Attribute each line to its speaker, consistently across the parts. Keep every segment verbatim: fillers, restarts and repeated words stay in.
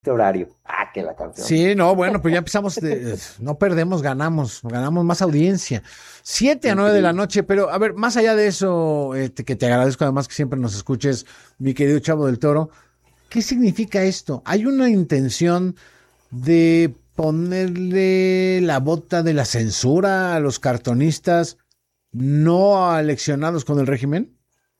Speaker 1: horario. Ah, que la canción.
Speaker 2: Sí, no, bueno, pues ya empezamos, de- no perdemos, ganamos, ganamos más audiencia. Siete a nueve de la
Speaker 1: Increíble.
Speaker 2: noche, pero a ver, más allá de eso, este, que te agradezco además que siempre nos escuches, mi querido Chavo del Toro, ¿qué significa esto? ¿Hay una intención de ponerle la bota de la censura a los cartonistas no aleccionados con el régimen?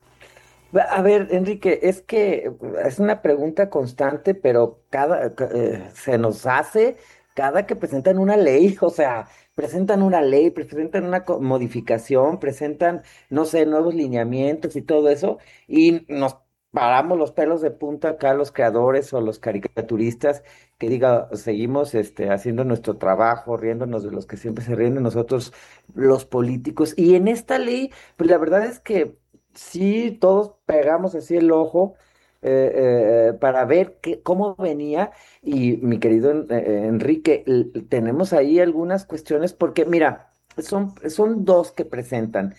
Speaker 1: A ver, Enrique, es que es una pregunta constante, pero cada ca- eh, se nos hace cada que presentan una ley, o sea, presentan una ley, presentan una co- modificación, presentan, no sé, nuevos lineamientos y todo eso, y nos paramos los pelos de punta acá los creadores o los caricaturistas, que diga, seguimos este, haciendo nuestro trabajo, riéndonos de los que siempre se ríen de nosotros, los políticos. Y en esta ley, pues la verdad es que sí, todos pegamos así el ojo eh, eh, para ver qué, cómo venía. Y mi querido En- eh, Enrique, l- tenemos ahí algunas cuestiones porque, mira, son, son dos que presentan.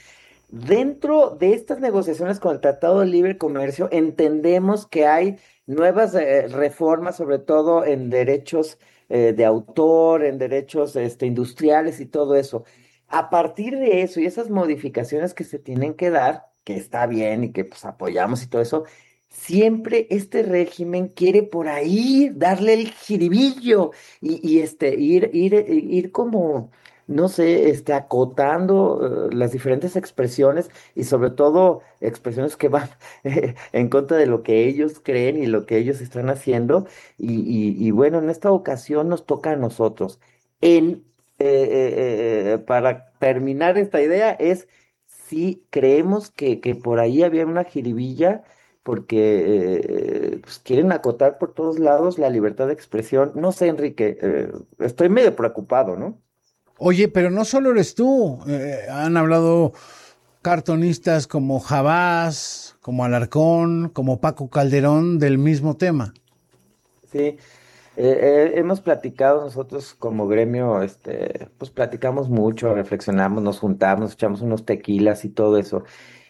Speaker 1: Dentro de estas negociaciones con el Tratado de Libre Comercio, entendemos que hay nuevas eh, reformas, sobre todo en derechos eh, de autor, en derechos este, industriales y todo eso. A partir de eso y esas modificaciones que se tienen que dar, que está bien y que pues apoyamos y todo eso, siempre este régimen quiere por ahí darle el jiribillo y, y este, ir, ir, ir como no sé, este, acotando eh, las diferentes expresiones y sobre todo expresiones que van eh, en contra de lo que ellos creen y lo que ellos están haciendo. Y, y- y bueno, en esta ocasión nos toca a nosotros. En, eh, eh, eh, eh, para terminar esta idea es si creemos que, que por ahí había una jiribilla. Porque eh, pues, quieren acotar por todos lados la libertad de expresión. No sé, Enrique, eh, estoy medio preocupado, ¿no?
Speaker 2: Oye, pero no solo eres tú, eh, han hablado cartonistas como Jabás, como Alarcón, como Paco Calderón del mismo tema.
Speaker 1: Sí, eh, eh, hemos platicado nosotros como gremio, este, pues platicamos mucho, reflexionamos, nos juntamos, nos echamos unos tequilas y todo eso.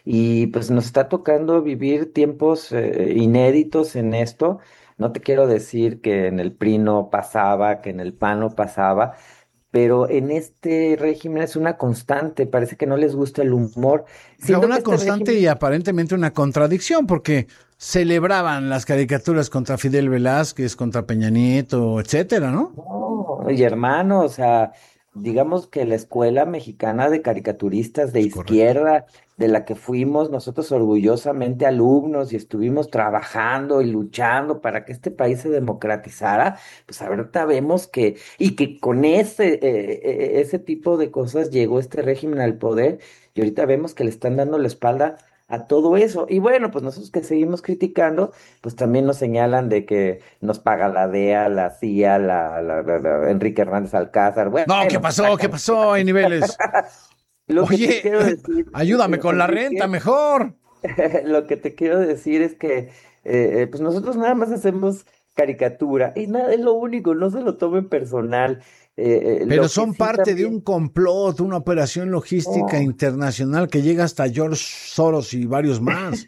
Speaker 1: Y pues nos está tocando vivir tiempos eh, inéditos en esto. No te quiero decir que en el P R I no pasaba, que en el P A N no pasaba, pero en este régimen es una constante, parece que no les gusta el humor.
Speaker 2: O sea,
Speaker 1: Siento que
Speaker 2: una
Speaker 1: este
Speaker 2: constante y
Speaker 1: régimen.
Speaker 2: aparentemente una contradicción, porque celebraban las caricaturas contra Fidel Velázquez, contra Peña Nieto, etcétera, ¿no?
Speaker 1: No, y hermano, o sea, digamos que la escuela mexicana de caricaturistas de
Speaker 2: Es correcto.
Speaker 1: izquierda, de la que fuimos nosotros orgullosamente alumnos y estuvimos trabajando y luchando para que este país se democratizara, pues ahorita vemos que, y que con ese, eh, eh, ese tipo de cosas llegó este régimen al poder, y ahorita vemos que le están dando la espalda a todo eso. Y bueno, pues nosotros que seguimos criticando, pues también nos señalan de que nos paga la D E A, la C I A, la, la, la- la Enrique Hernández Alcázar. Bueno,
Speaker 2: No, ¿qué
Speaker 1: pues
Speaker 2: pasó? ¿Qué
Speaker 1: sácame.
Speaker 2: pasó? Hay niveles.
Speaker 1: Lo que te
Speaker 2: Oye,
Speaker 1: quiero decir,
Speaker 2: ayúdame
Speaker 1: eh,
Speaker 2: con la renta
Speaker 1: Enrique,
Speaker 2: mejor.
Speaker 1: lo que te quiero decir es que eh, eh, pues nosotros nada más hacemos caricatura y nada, es lo único, no se lo tomen personal. Eh, eh,
Speaker 2: Pero
Speaker 1: lo que
Speaker 2: son
Speaker 1: sí
Speaker 2: parte de un
Speaker 1: también.
Speaker 2: complot, una operación logística
Speaker 1: No,
Speaker 2: internacional que llega hasta George Soros y varios más.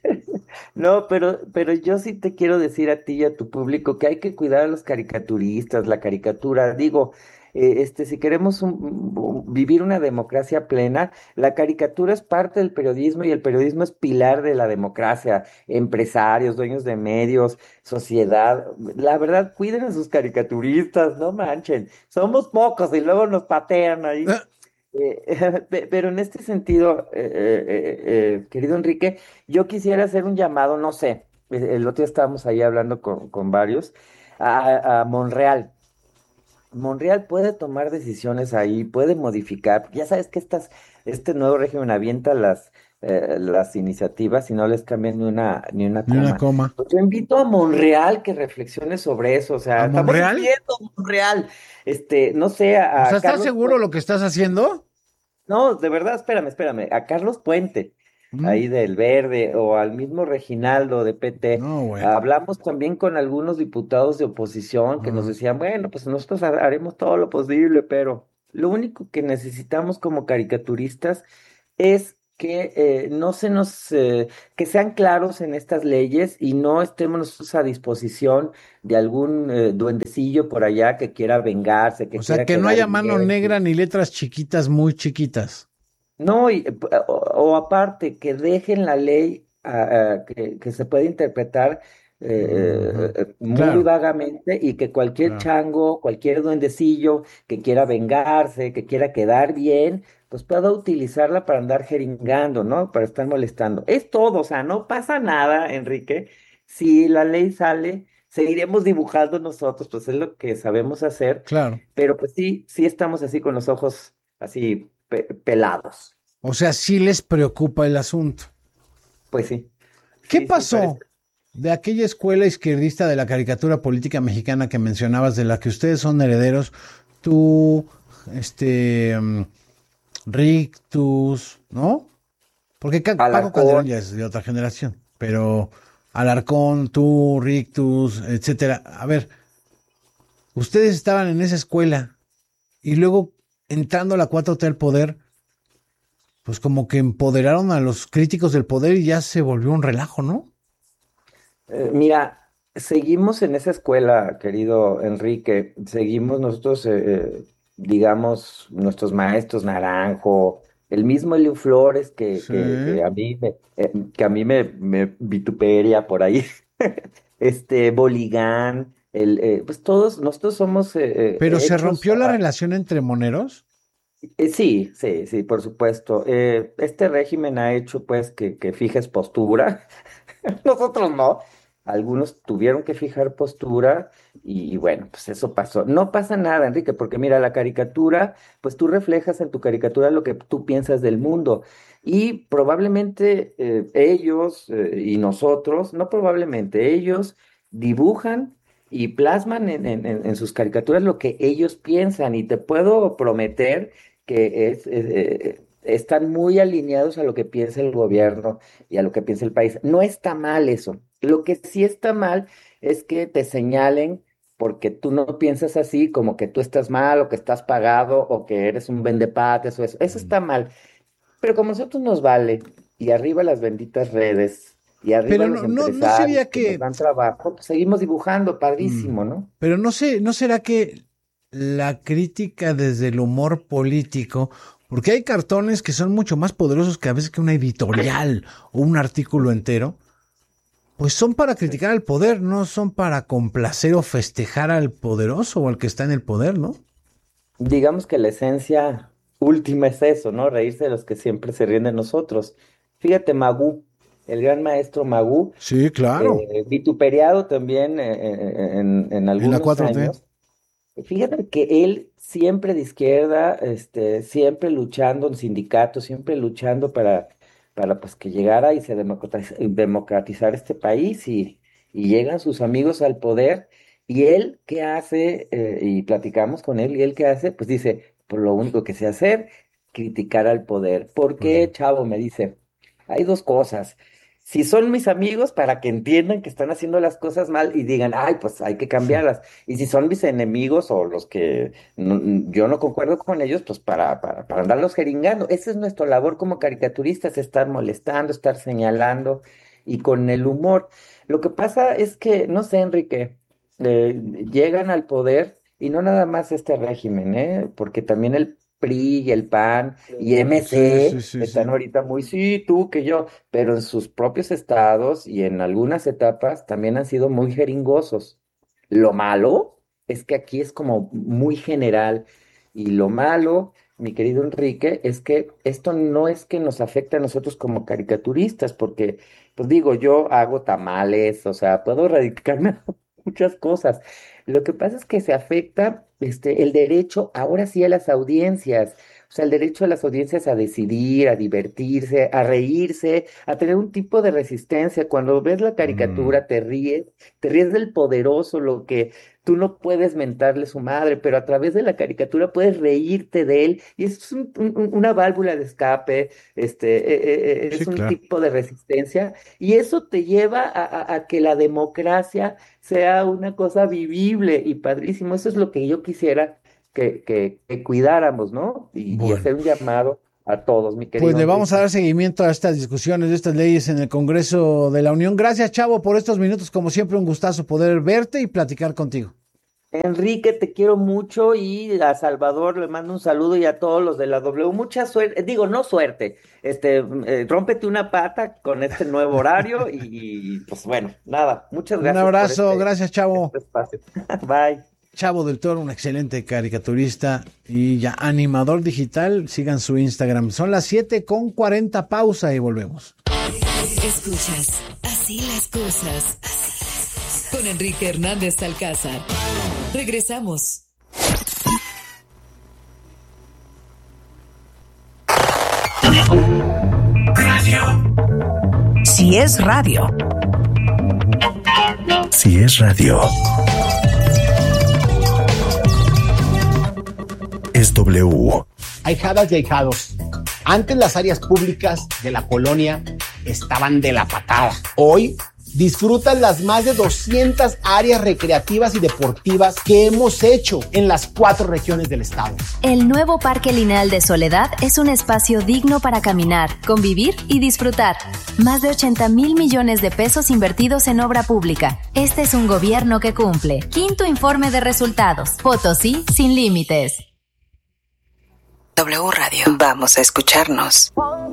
Speaker 1: no, pero, pero yo sí te quiero decir a ti y a tu público que hay que cuidar a los caricaturistas, la caricatura. Digo, eh, este, si queremos un- un- vivir una democracia plena, la caricatura es parte del periodismo y el periodismo es pilar de la democracia. Empresarios, dueños de medios, sociedad. La verdad, cuiden a sus caricaturistas, no manchen. Somos pocos y luego nos patean ahí.
Speaker 2: Eh,
Speaker 1: Eh, pe- pero en este sentido, eh, eh, eh, eh, querido Enrique, yo quisiera hacer un llamado, no sé, eh, el otro día estábamos ahí hablando con, con varios, a, a Monreal. Monreal puede tomar decisiones ahí, puede modificar, porque ya sabes que estas, este nuevo régimen avienta las, eh, las iniciativas y no les cambian ni una, ni una
Speaker 2: Ni una
Speaker 1: coma.
Speaker 2: coma.
Speaker 1: Pues yo invito a Monreal que reflexione sobre eso, o
Speaker 2: ¿A
Speaker 1: sea, estamos
Speaker 2: Monreal?
Speaker 1: sufriendo, Monreal. Este, no sé,
Speaker 2: O
Speaker 1: a,
Speaker 2: sea,
Speaker 1: a
Speaker 2: ¿estás
Speaker 1: Carlos
Speaker 2: seguro lo
Speaker 1: Puente.
Speaker 2: que estás haciendo?
Speaker 1: No, de verdad, espérame, espérame. A Carlos Puente,
Speaker 2: ¿Mm?
Speaker 1: ahí del Verde, o al mismo Reginaldo de P T.
Speaker 2: No, bueno.
Speaker 1: Hablamos también con algunos diputados de oposición que nos
Speaker 2: Ah,
Speaker 1: decían, bueno, pues nosotros ha- haremos todo lo posible, pero lo único que necesitamos como caricaturistas es que eh, no se nos, eh, que sean claros en estas leyes y no estemos nosotros a disposición de algún eh, duendecillo por allá que quiera vengarse,
Speaker 2: O
Speaker 1: que
Speaker 2: sea,
Speaker 1: quiera
Speaker 2: que no
Speaker 1: quedar
Speaker 2: haya mano
Speaker 1: bien.
Speaker 2: negra ni letras chiquitas, muy chiquitas.
Speaker 1: No, y, eh, p- o, o aparte, que dejen la ley ah, ah, que, que se puede interpretar eh,
Speaker 2: Ujú.
Speaker 1: eh, muy
Speaker 2: Claro,
Speaker 1: vagamente y que cualquier
Speaker 2: claro.
Speaker 1: chango, cualquier duendecillo que quiera vengarse, que quiera quedar bien, pues pueda utilizarla para andar jeringando, ¿no? Para estar molestando. Es todo, o sea, no pasa nada, Enrique. Si la ley sale, seguiremos dibujando nosotros, pues es lo que sabemos hacer,
Speaker 2: Claro.
Speaker 1: pero pues sí, sí estamos así con los ojos así pe- pelados.
Speaker 2: O sea, sí les preocupa el asunto.
Speaker 1: Pues sí,
Speaker 2: ¿Qué
Speaker 1: sí, sí, parece.
Speaker 2: pasó de aquella escuela izquierdista de la caricatura política mexicana que mencionabas, de la que ustedes son herederos? Tú, este, mm, Rictus, ¿no? Porque Ca- Paco Calderón
Speaker 1: Alarcón,
Speaker 2: ya es de otra generación, pero Alarcón, tú, Rictus, etcétera. A ver, ustedes estaban en esa escuela y luego entrando a la cuatro T al poder, pues como que empoderaron a los críticos del poder y ya se volvió un relajo, ¿no?
Speaker 1: eh, mira, seguimos en esa escuela, querido Enrique, seguimos nosotros, eh, eh, digamos, nuestros maestros Naranjo, el mismo Elio Flores que, que, que
Speaker 2: Sí.
Speaker 1: a mí me, eh, que a mí me, me vituperia por ahí, este, Boligán, el, eh, pues todos nosotros somos eh,
Speaker 2: Pero
Speaker 1: eh,
Speaker 2: se
Speaker 1: hechos.
Speaker 2: rompió la relación entre moneros.
Speaker 1: Eh, sí, sí, sí, por supuesto. Eh, este régimen ha hecho pues que, que fijes postura. Nosotros no. Algunos tuvieron que fijar postura y, y bueno, pues eso pasó. No pasa nada, Enrique, porque mira, la caricatura, pues tú reflejas en tu caricatura lo que tú piensas del mundo. Y probablemente eh, ellos eh, y nosotros, no probablemente, ellos dibujan y plasman en, en en- en sus caricaturas lo que ellos piensan. Y te puedo prometer que es, eh, eh, están muy alineados a lo que piensa el gobierno y a lo que piensa el país. No está mal eso. Lo que sí está mal es que te señalen porque tú no piensas así, como que tú estás mal o que estás pagado o que eres un vendepatrias o eso. Eso está mal. Pero como a nosotros nos vale y arriba las benditas redes y arriba
Speaker 2: Pero
Speaker 1: los
Speaker 2: no, no, no
Speaker 1: empresarios
Speaker 2: sería
Speaker 1: que nos
Speaker 2: que,
Speaker 1: dan trabajo, pues seguimos dibujando,
Speaker 2: mm,
Speaker 1: padrísimo, ¿no?
Speaker 2: pero no sé, no será que la crítica desde el humor político, porque hay cartones que son mucho más poderosos que a veces que una editorial o un artículo entero, pues son para criticar al poder, no son para complacer o festejar al poderoso o al que está en el poder, ¿no?
Speaker 1: Digamos que la esencia última es eso, ¿no? Reírse de los que siempre se ríen de nosotros. Fíjate, Magú, el gran maestro Magú,
Speaker 2: Sí, claro.
Speaker 1: eh, vituperiado también eh, eh, en, en
Speaker 2: En la
Speaker 1: algunos
Speaker 2: cuatro T.
Speaker 1: años. Fíjate que él siempre de izquierda, este, siempre luchando en sindicatos, siempre luchando para, para pues que llegara y se democratiz- democratizar este país y, y llegan sus amigos al poder y él qué hace, Eh, y platicamos con él y él qué hace, pues dice, por lo único que sé hacer, criticar al poder. ¿Por
Speaker 2: Pues sí.
Speaker 1: qué, chavo? Me dice, hay dos cosas. Si son mis amigos, para que entiendan que están haciendo las cosas mal y digan, ay, pues hay que cambiarlas. Y si son mis enemigos o los que no- yo no concuerdo con ellos, pues para, para, para andarlos jeringando. Esa es nuestra labor como caricaturistas, estar molestando, estar señalando y con el humor. Lo que pasa es que, no sé, Enrique, eh, llegan al poder y no nada más este régimen, ¿eh? Porque también el P R I y el P A N y
Speaker 2: Sí, sí,
Speaker 1: M C
Speaker 2: sí,
Speaker 1: están
Speaker 2: sí.
Speaker 1: ahorita muy, sí, tú que yo, pero en sus propios estados y en algunas etapas también han sido muy jeringosos. Lo malo es que aquí es como muy general y lo malo, mi querido Enrique, es que esto no es que nos afecte a nosotros como caricaturistas, porque, pues digo, yo hago tamales, o sea, puedo radicarme a muchas cosas. Lo que pasa es que se afecta este, el derecho ahora sí a las audiencias. O sea, el derecho de las audiencias a decidir, a divertirse, a reírse, a tener un tipo de resistencia. Cuando ves la
Speaker 2: Mm.
Speaker 1: caricatura, te ríes, te ríes del poderoso, lo que tú no puedes mentarle su madre, pero a través de la caricatura puedes reírte de él. Y eso es un- un- una válvula de escape, este, eh, eh, eh,
Speaker 2: Sí,
Speaker 1: es un
Speaker 2: claro.
Speaker 1: tipo de resistencia. Y eso te lleva a, a a que la democracia sea una cosa vivible y padrísimo. Eso es lo que yo quisiera que, que, que cuidáramos, ¿no? Y, y
Speaker 2: Bueno,
Speaker 1: hacer un llamado. a todos, mi querido.
Speaker 2: Pues le vamos
Speaker 1: Enrique.
Speaker 2: a dar seguimiento a estas discusiones de estas leyes en el Congreso de la Unión. Gracias, Chavo, por estos minutos. Como siempre, un gustazo poder verte y platicar contigo.
Speaker 1: Enrique, te quiero mucho y a Salvador le mando un saludo y a todos los de la W. Mucha suerte, digo, no suerte, este, eh, rómpete una pata con este nuevo horario y, y, pues bueno, nada, muchas
Speaker 2: Un
Speaker 1: gracias por
Speaker 2: abrazo,
Speaker 1: este,
Speaker 2: gracias, Chavo.
Speaker 1: este espacio. Bye.
Speaker 2: Chavo del Toro, un excelente caricaturista y ya animador digital. Sigan su Instagram. Son las siete con cuarenta, pausa y volvemos.
Speaker 3: Escuchas, así las cosas. Así las cosas. Con Enrique Hernández Alcázar. Regresamos.
Speaker 4: Radio.
Speaker 5: Si es radio.
Speaker 4: Si es radio. Es W.
Speaker 6: Ahijadas y ahijados. Antes las áreas públicas de la colonia estaban de la patada. Hoy disfrutan las más de doscientas áreas recreativas y deportivas que hemos hecho en las cuatro regiones del estado.
Speaker 7: El nuevo Parque Lineal de Soledad es un espacio digno para caminar, convivir y disfrutar. Más de ochenta mil millones de pesos invertidos en obra pública. Este es un gobierno que cumple. Quinto informe de resultados. Potosí sin límites.
Speaker 5: W Radio. Vamos a escucharnos.